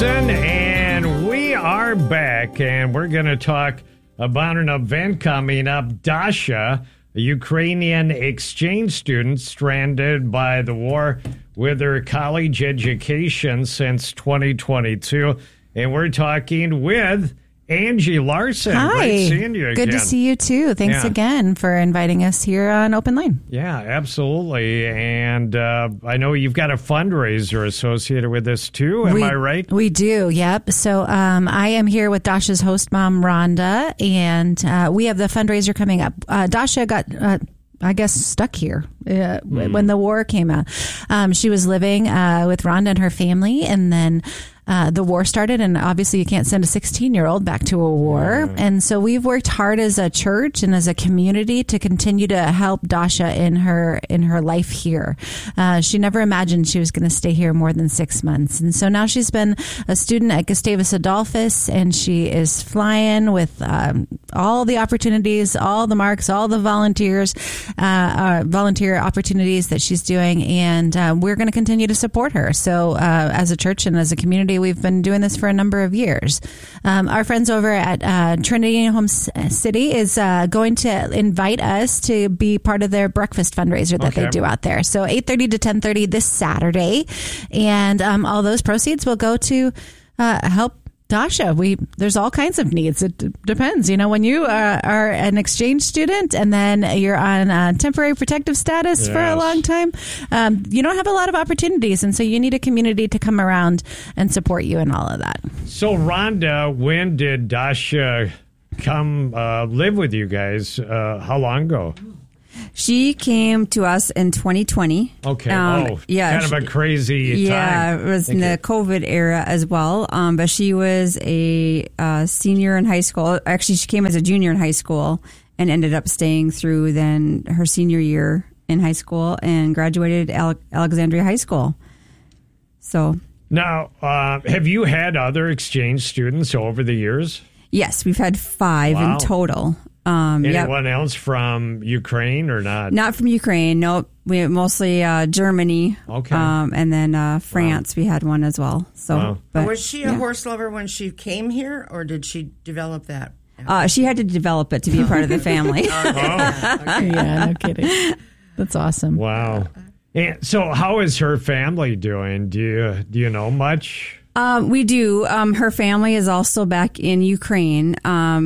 Jason, and we are back, and we're going to talk about an event coming up. Dasha, a Ukrainian exchange student stranded by the war with her college education since 2022, and we're talking with Angie Larson. Hi. Great seeing you again. Good to see you too. Thanks again for inviting us here on Open Line. Yeah, absolutely. And I know you've got a fundraiser associated with this too. Am I right? We do. Yep. So I am here with Dasha's host mom, Rhonda, and we have the fundraiser coming up. Dasha got I guess stuck here when the war came out. She was living with Rhonda and her family, and then the war started, and obviously you can't send a 16-year-old back to a war. And so we've worked hard as a church and as a community to continue to help Dasha in her life here. She never imagined she was going to stay here more than 6 months. And so now she's been a student at Gustavus Adolphus, and she is flying with all the opportunities, all the marks, all the volunteer opportunities that she's doing. And we're going to continue to support her. So as a church and as a community, we've been doing this for a number of years. Our friends over at Trinity Home City is going to invite us to be part of their breakfast fundraiser that they do out there. So 8:30 to 10:30 this Saturday. And all those proceeds will go to help Dasha. There's all kinds of needs. It depends. You know, when you are an exchange student and then you're on temporary protective status for a long time, you don't have a lot of opportunities. And so you need a community to come around and support you in all of that. So, Rhonda, when did Dasha come live with you guys? How long ago? She came to us in 2020. Okay. Kind of a crazy time. Yeah, it was in the COVID era as well. But she was a senior in high school. Actually, she came as a junior in high school and ended up staying through then her senior year in high school and graduated Alexandria High School. So now, have you had other exchange students over the years? Yes, we've had 5 in total. Anyone else from Ukraine or not? Not from Ukraine. No, we mostly Germany. Okay. And then France, we had one as well. So, but, was she a horse lover when she came here, or did she develop that? She had to develop it to be a part of the family. Yeah, no kidding. That's awesome. Wow. And so, how is her family doing? Do you know much? We do. Her family is also back in Ukraine.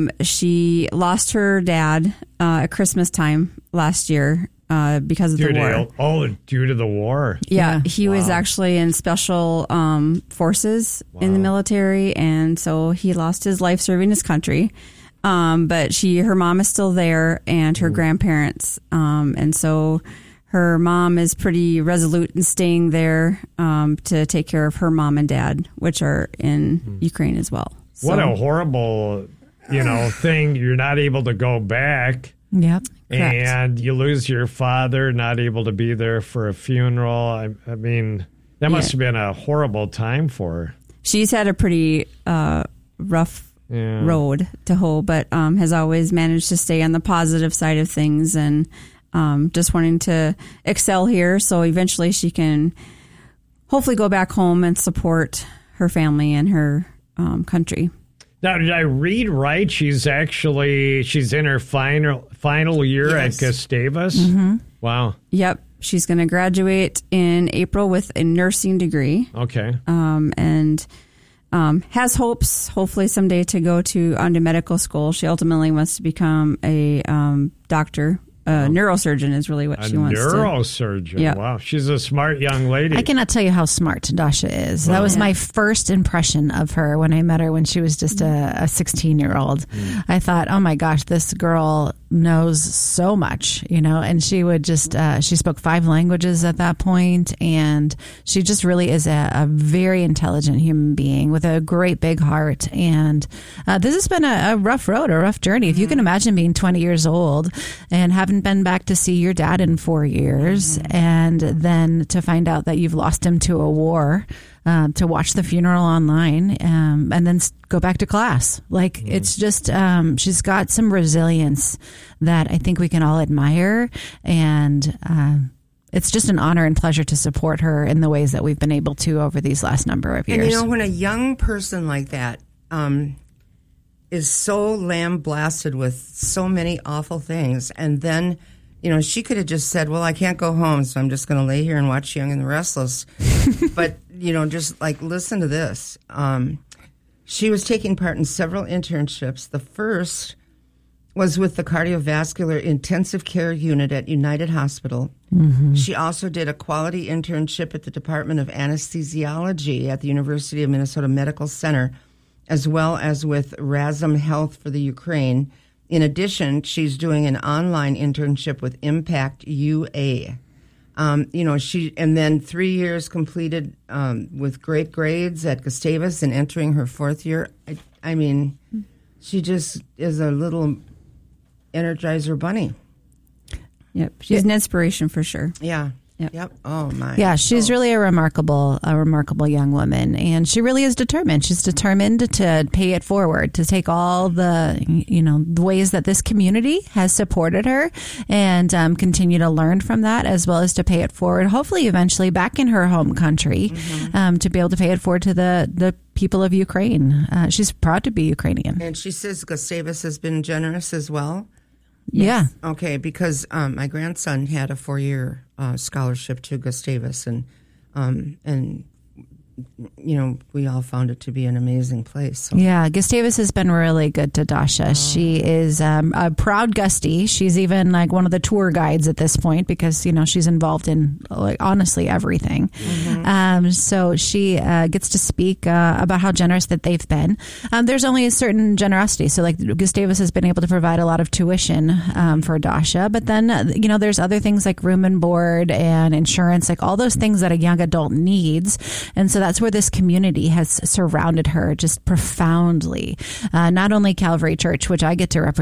She lost her dad at Christmas time last year because of the war. Due to the war. Yeah, he was actually in special forces in the military, and so he lost his life serving his country. But her mom is still there, and her grandparents, and so her mom is pretty resolute in staying there to take care of her mom and dad, which are in Ukraine as well. So. What a horrible, thing. You're not able to go back. Yep. And you lose your father, not able to be there for a funeral. I mean, that must have been a horrible time for her. She's had a pretty rough road to hoe, but has always managed to stay on the positive side of things and just wanting to excel here, so eventually she can hopefully go back home and support her family and her country. Now, did I read right? She's in her final year at Gustavus. Mm-hmm. Wow. Yep, she's going to graduate in April with a nursing degree. Okay. And has hopes, hopefully someday, to go on to medical school. She ultimately wants to become a doctor. Neurosurgeon is really what she wants to. A neurosurgeon. Yep. Wow. She's a smart young lady. I cannot tell you how smart Dasha is. That was my first impression of her when I met her when she was just a 16-year-old. I thought, oh my gosh, this girl knows so much, and she would just, she spoke 5 languages at that point, and she just really is a very intelligent human being with a great big heart. And this has been a rough road, a rough journey. If you can imagine being 20 years old and having been back to see your dad in 4 years, and then to find out that you've lost him to a war, to watch the funeral online, and then go back to class. It's just, she's got some resilience that I think we can all admire. And it's just an honor and pleasure to support her in the ways that we've been able to over these last number of years. And when a young person like that is so lambasted with so many awful things, and then, she could have just said, well, I can't go home, so I'm just going to lay here and watch Young and the Restless. But, just like, listen to this. She was taking part in several internships. The first was with the cardiovascular intensive care unit at United Hospital. Mm-hmm. She also did a quality internship at the Department of Anesthesiology at the University of Minnesota Medical Center, as well as with Razum Health for the Ukraine. In addition, she's doing an online internship with Impact UA. And then 3 years completed with great grades at Gustavus and entering her fourth year. I mean, she just is a little Energizer bunny. Yep, she's an inspiration for sure. Yeah. Yep. Oh my. Yeah, she's really a remarkable young woman, and she really is determined. She's determined to pay it forward, to take all the the ways that this community has supported her, and continue to learn from that, as well as to pay it forward. Hopefully, eventually, back in her home country, to be able to pay it forward to the people of Ukraine. She's proud to be Ukrainian, and she says Gustavus has been generous as well. Yes. Yeah. Okay, because my grandson had a 4-year scholarship to Gustavus, and we all found it to be an amazing place. So. Yeah, Gustavus has been really good to Dasha. She is a proud Gustie. She's even like one of the tour guides at this point because, she's involved in honestly everything. Mm-hmm. So she gets to speak about how generous that they've been. There's only a certain generosity. So like Gustavus has been able to provide a lot of tuition for Dasha. But then, there's other things like room and board and insurance, like all those things that a young adult needs. And so that's where this community has surrounded her just profoundly. Not only Calvary Church, which I get to represent,